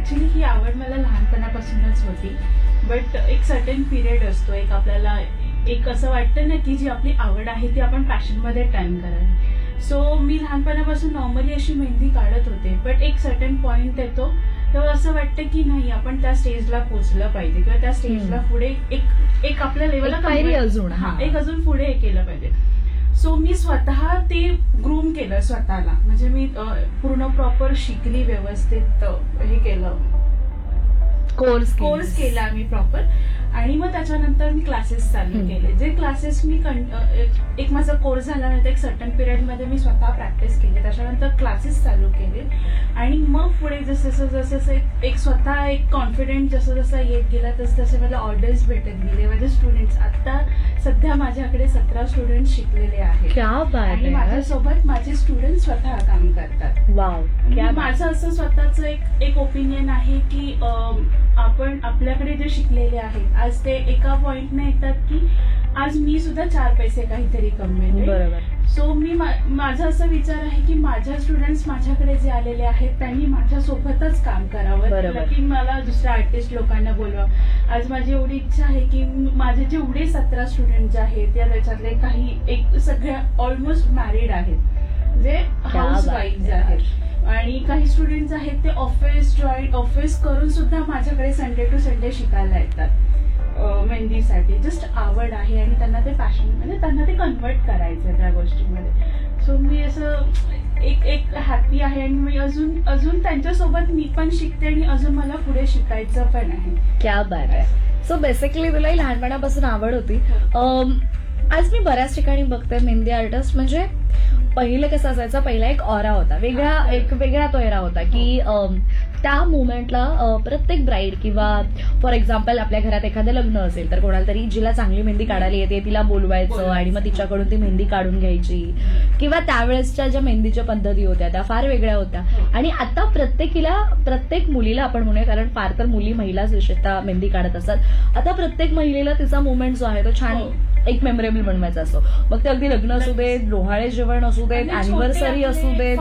Actually ही आवड मला लहानपणापासूनच होती. बट एक सर्टन पिरियड असतो, एक आपल्याला एक असं वाटतं ना की जी आपली आवड आहे ती आपण पॅशनमध्ये टर्न करावी. सो मी लहानपणापासून नॉर्मली अशी मेहंदी काढत होते. बट एक सर्टन पॉइंट येतो तेव्हा असं वाटतं की नाही, आपण त्या स्टेजला पोहोचलं पाहिजे किंवा त्या स्टेजला पुढे एक आपल्या लेवलला एक अजून पुढे हे केलं पाहिजे. सो मी स्वतः ते ग्रूम केलं स्वतःला. म्हणजे मी पूर्ण प्रॉपर शिकली, व्यवस्थित हे केलं, कोर्स केला मी प्रॉपर. आणि मग त्याच्यानंतर मी क्लासेस चालू केले. जे क्लासेस मी एक माझा कोर्स झाल्यानंतर एक सर्टन पिरियडमध्ये मी स्वतः प्रॅक्टिस केली. त्याच्यानंतर क्लासेस चालू केले आणि मग पुढे जसं जसं एक स्वतः एक कॉन्फिडंट जसं जसं येत गेला तसं तसे मला ऑर्डर्स भेटत गेले. माझे स्टुडंट्स आता सध्या माझ्याकडे 17 स्टुडंट शिकलेले आहेत आणि माझ्यासोबत माझे स्टुडंट स्वतः काम करतात. माझं असं स्वतःच एक ओपिनियन आहे की आपण आपल्याकडे जे शिकलेले आहेत आज ते एका पॉइंटने येतात की आज मी सुद्धा 4 पैसे काहीतरी कमवेल. सो मी माझा असा विचार आहे की माझ्या स्टुडंट्स माझ्याकडे जे आलेले आहेत त्यांनी माझ्यासोबतच काम करावं, की मला दुसऱ्या आर्टिस्ट लोकांना बोलवा. आज माझी एवढी इच्छा आहे की माझे जेवढे 17 स्टुडंट जे आहेत त्याच्यातले काही सगळे ऑलमोस्ट मॅरिड आहेत, जे हाऊस वाईफ आहेत. आणि काही स्टुडंट्स आहेत ते ऑफिस करून सुद्धा माझ्याकडे संडे टू संडे शिकायला येतात मेहंदीसाठी. जस्ट आवड आहे आणि त्यांना ते पॅशन, म्हणजे त्यांना ते कन्वर्ट करायचं त्या गोष्टीमध्ये. सो मी असं एक हॅपी आहे आणि मी अजून त्यांच्यासोबत मी पण शिकते आणि अजून मला पुढे शिकायचं पण आहे. क्या बात आहे. सो बेसिकली तुलाही लहानपणापासून आवड होती. आज मी बऱ्याच ठिकाणी बघते मेहंदी आर्टिस्ट म्हणजे पहिलं कसं असायचं, पहिला एक ऑरा होता, वेगळा तो एरा होता की त्या मुवमेंटला प्रत्येक ब्राईड किंवा फॉर एक्झाम्पल आपल्या घरात एखादं लग्न असेल तर कोणाला तरी जिला चांगली मेहंदी काढायला येते तिला बोलवायचं आणि मग तिच्याकडून ती मेहंदी काढून घ्यायची. किंवा त्यावेळेसच्या ज्या मेहंदीच्या पद्धती होत्या त्या फार वेगळ्या होत्या. आणि आता प्रत्येक मुलीला आपण म्हणूया, कारण फार तर महिलाच विशेषतः मेहंदी काढत असतात. आता प्रत्येक महिलेला तिचा मुवमेंट जो आहे तो छान एक मेमोरेबल बनवायचा असतो. मग ते अगदी लग्न असू देत, डोहाळे जेवण असू देत, अॅनिव्हर्सरी असू देत,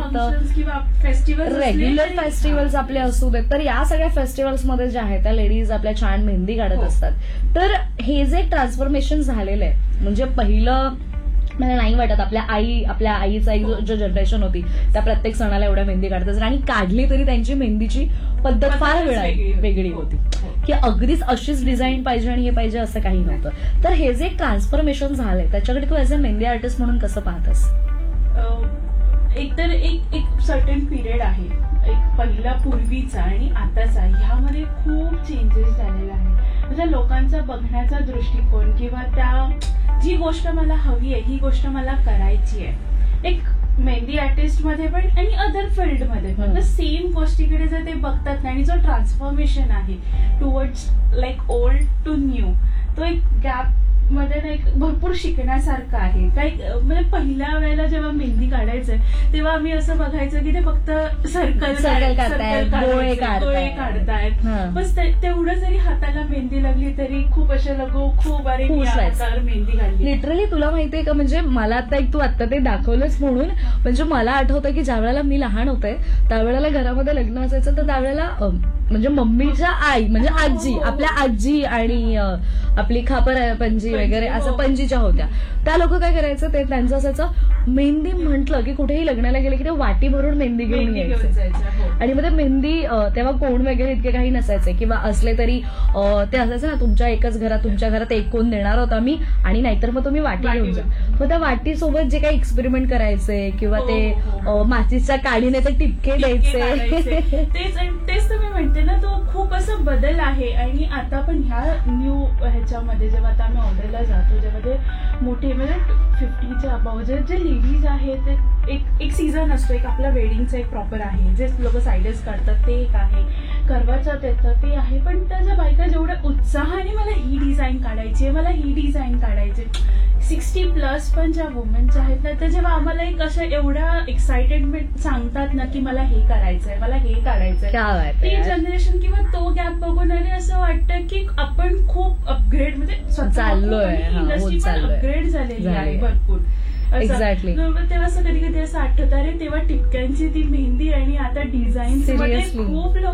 रेग्युलर फेस्टिवल्स आपले असू देत. तर या सगळ्या फेस्टिवल्समध्ये ज्या आहेत त्या लेडीज आपल्या छान मेहंदी काढत असतात. तर हे जे ट्रान्सफॉर्मेशन झालेलं आहे, म्हणजे पहिलं मला नाही वाटत आपल्या आईचा एक जो जनरेशन होती त्या प्रत्येक सणाला एवढ्या मेहंदी काढत असतात आणि काढली तरी त्यांची मेहंदीची पद्धत फार वेगळी होती की अगदीच अशीच डिझाईन पाहिजे आणि हे पाहिजे असं काही नव्हतं. तर हे जे ट्रान्सफॉर्मेशन झालंय त्याच्याकडे तू ऍज अ मेहंदी आर्टिस्ट म्हणून कसं पाहतस? एकतर एक सर्टन पिरियड आहे, एक पहिला पूर्वीचा आणि आताचा, ह्यामध्ये खूप चेंजेस झालेले आहे. म्हणजे लोकांचा बघण्याचा दृष्टिकोन किंवा त्या जी गोष्ट मला हवी आहे ही गोष्ट मला करायची आहे, एक मेहंदी आर्टिस्ट मध्ये पण आणि अदर फील्डमध्ये पण सेम गोष्टीकडे जर ते बघतात नाही, आणि जो ट्रान्सफॉर्मेशन आहे towards like old to new, तो एक गॅप मध्ये ना एक भरपूर शिकण्यासारखं आहे. काही म्हणजे पहिल्या वेळेला जेव्हा मेहंदी काढायचंय तेव्हा आम्ही असं बघायचं की ते फक्त सर्कल डोळे काढतायत, बस तेवढं जरी हाताला मेहंदी लागली तरी खूप असे खूप अरे मेहंदी काढली. लिटरली तुला माहितीये का, म्हणजे मला तू आता ते दाखवलंच म्हणून म्हणजे मला आठवतं की ज्या वेळेला मी लहान होते त्यावेळेला घरामध्ये लग्न असायचं तर त्यावेळेला म्हणजे मम्मीच्या आई म्हणजे आजी, आपल्या आजी आणि आपली खापर पंजी वगैरे असं पंजीच्या होत्या, त्या लोक काय करायचं ते त्यांचं असायचं मेहंदी म्हटलं की कुठेही लग्नाला गेले की ते वाटी भरून मेहंदी घेऊन यायचे. आणि मग ते मेहंदी तेव्हा कोण वगैरे इतके काही नसायचे किंवा असले तरी ते असायचं ना तुमच्या घरात एक कोण देणार होता मी आणि नाहीतर मग तुम्ही वाटी घेऊन जा. मग त्या वाटीसोबत जे काही एक्सपेरिमेंट करायचे किंवा ते माचीच्या काडीने ते टिपके द्यायचे, तेच तुम्ही म्हणते ना, तो खूप असं बदल आहे. आणि आता पण ह्या न्यू ह्याच्यामध्ये जेव्हा आता आम्ही ऑर्डरला जातो, जेव्हा ते मोठे म्हणजे 50च्या अबाव जे लेडीज आहेत, एक सीझन असतो, एक आपला वेडिंगचा एक प्रॉपर आहे, जे लोक सायडर्स काढतात ते एक आहे, करवाचौथ येतं ते आहे. पण त्याच्या बायका जेवढ्या उत्साहाने मला ही डिझाईन काढायची, मला ही डिझाईन काढायची, 60+ पण ज्या वुमेन्स आहेत ना, तर जेव्हा आम्हाला एक असं एवढ्या एक्साइटेडमेंट सांगतात ना की मला हे करायचंय, मला हे काढायचंय, ते जनरेशन किंवा तो गॅप बघून असं वाटतं की आपण खूप अपग्रेड म्हणजे इंडस्ट्री पण अपग्रेड झालेली आहे भरपूर. एक्झॅक्टली. तेव्हा असं कधी कधी असं आठवतं, अरे तेव्हा टिपक्यांची ती मेहंदी आणि आता डिझाईन्स मध्ये खूप